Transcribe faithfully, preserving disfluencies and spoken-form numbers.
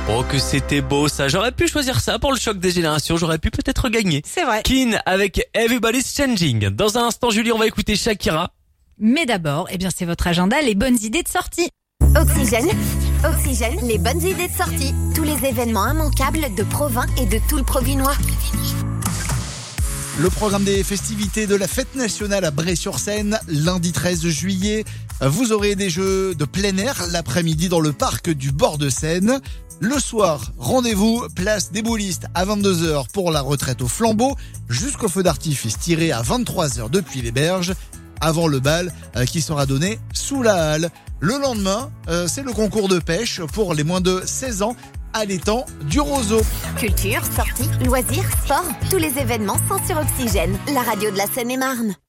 Oh que c'était beau ça, j'aurais pu choisir ça pour le choc des générations, j'aurais pu peut-être gagner. C'est vrai. Keane avec Everybody's Changing. Dans un instant Julie, on va écouter Shakira. Mais d'abord, eh bien c'est votre agenda, les bonnes idées de sortie. Oxygène, Oxygène, les bonnes idées de sortie. Tous les événements immanquables de Provins et de tout le Provinois. Le programme des festivités de la fête nationale à Bray-sur-Seine, lundi treize juillet. Vous aurez des jeux de plein air l'après-midi dans le parc du bord de Seine. Le soir, rendez-vous place des boulistes à vingt-deux heures pour la retraite au flambeau, jusqu'au feu d'artifice tiré à vingt-trois heures depuis les berges, avant le bal euh, qui sera donné sous la halle. Le lendemain, euh, c'est le concours de pêche pour les moins de seize ans à l'étang du Roseau. Culture, sorties, loisirs, sport, tous les événements sont sur Oxygène, la radio de la Seine-et-Marne.